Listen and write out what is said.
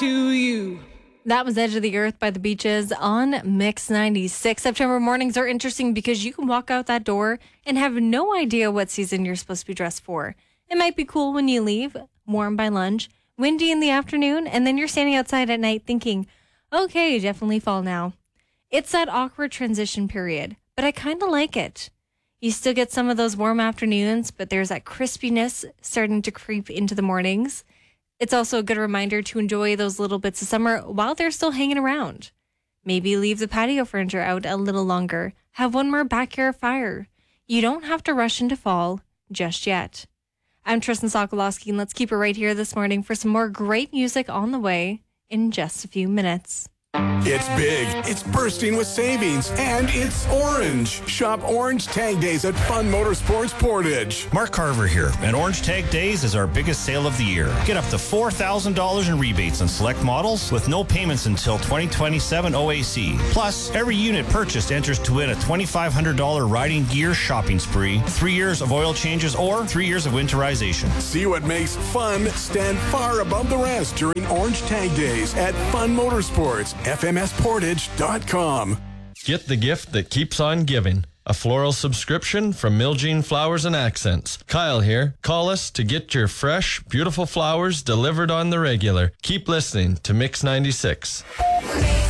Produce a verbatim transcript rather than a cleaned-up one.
to you. That was Edge of the Earth by the Beaches on Mix ninety-six. September mornings are interesting because you can walk out that door and have no idea what season you're supposed to be dressed for. It might be cool when you leave, warm by lunch, windy in the afternoon, and then you're standing outside at night thinking, okay, definitely fall now. It's that awkward transition period, but I kind of like it. You still get some of those warm afternoons, but there's that crispiness starting to creep into the mornings. It's also a good reminder to enjoy those little bits of summer while they're still hanging around. Maybe leave the patio furniture out a little longer. Have one more backyard fire. You don't have to rush into fall just yet. I'm Tristan Sokolowski, and let's keep it right here this morning for some more great music on the way in just a few minutes. It's big, it's bursting with savings, and it's orange. Shop Orange Tag Days at Fun Motorsports Portage. Mark Carver here, and Orange Tag Days is our biggest sale of the year. Get up to four thousand dollars in rebates on select models with no payments until twenty twenty-seven O A C. Plus, every unit purchased enters to win a twenty-five hundred dollars riding gear shopping spree, three years of oil changes, or three years of winterization. See what makes fun stand far above the rest during Orange Tag Days at Fun Motorsports. F M S Portage dot com. Get the gift that keeps on giving. A floral subscription from Miljean Flowers and Accents. Kyle here. Call us to get your fresh, beautiful flowers delivered on the regular. Keep listening to Mix ninety-six.